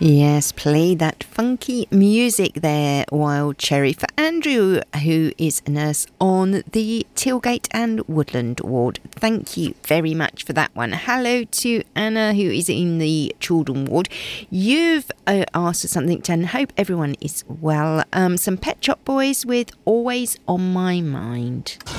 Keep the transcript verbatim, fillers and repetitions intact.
Yes, play that funky music there, Wild Cherry, for Andrew, who is a nurse on the Tilgate and Woodland ward. Thank you very much for that one. Hello to Anna, who is in the Children ward. You've uh, asked for something, and hope everyone is well. Um, some Pet Shop Boys with Always on My Mind.